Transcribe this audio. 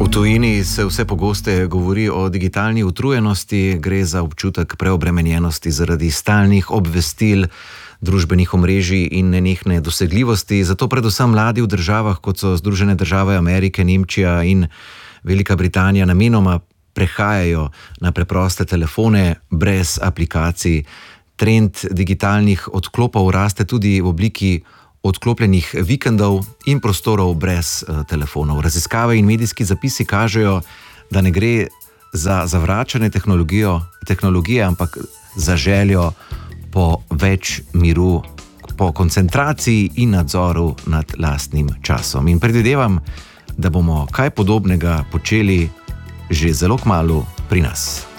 V tujini se vse pogosteje govori o digitalni utrujenosti, gre za občutek preobremenjenosti zaradi stalnih obvestil, družbenih omrežij in nenehne dosegljivosti. Zato predvsem mladi v državah, kot so Združene države Amerike, Nemčija in Velika Britanija, namenoma prehajajo na preproste telefone brez aplikacij. Trend digitalnih odklopov raste tudi v obliki odklopljenih vikendov in prostorov brez telefonov. Raziskave in medijski zapisi kažejo, da ne gre za zavračanje tehnologije, ampak za željo po več miru, po koncentraciji in nadzoru nad lastnim časom. In predvidevam, da bomo kaj podobnega počeli že zelo kmalu pri nas.